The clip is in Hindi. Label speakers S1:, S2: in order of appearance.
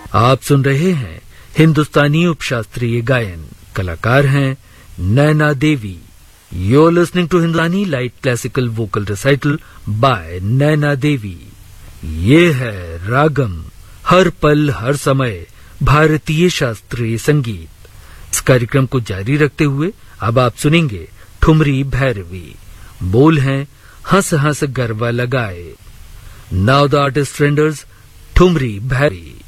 S1: आप सुन रहे हैं हिंदुस्तानी उपशास्त्रीय गायन। कलाकार हैं Naina Devi. You're listening to Hindustani light classical vocal recital bye Naina Devi. ये है रागम, हर पल हर समय भारतीय शास्त्रीय संगीत। इस कार्यक्रम को जारी रखते हुए अब आप सुनेंगे ठुमरी भैरवी। बोल हैं हंस हंस गरबा लगाए। Now the artist renders thumri Bhairavi.